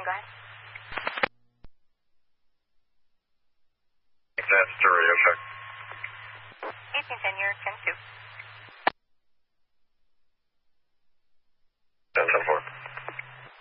go ahead. That's the radio check. 1810, you're 10-2.